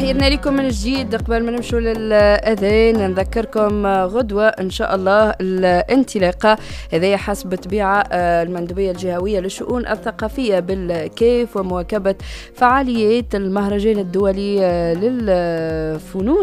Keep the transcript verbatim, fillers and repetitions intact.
تحياتنا لكم من جديد. قبل ما نمشوا للأذان نذكركم غدوة إن شاء الله الانطلاقة هذه حسب طبيعة المندوبية الجهوية للشؤون الثقافية بالكيف ومواكبة فعاليات المهرجان الدولي للفنون